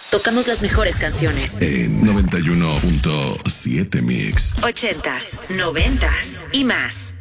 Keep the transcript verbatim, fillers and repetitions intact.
Tocamos las mejores canciones. En noventa y uno punto siete Mix. Ochentas, noventas y más.